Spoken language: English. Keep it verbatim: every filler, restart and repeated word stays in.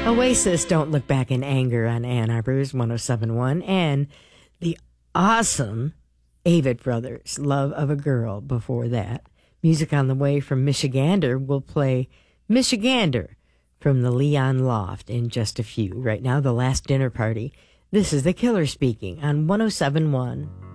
Oasis, Don't Look Back in Anger on Ann Arbor's one oh seven point one, and the awesome Avett Brothers, Love of a Girl before that. Music on the way from Michigander. We'll play Michigander from the Leon Loft in just a few. Right now, The Last Dinner Party. This is The Killer speaking on one oh seven point one.